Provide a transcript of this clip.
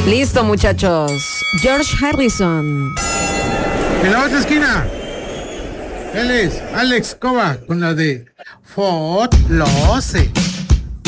Listo, muchachos. George Harrison. En la otra esquina, él es Alex Cova con la de Footloose.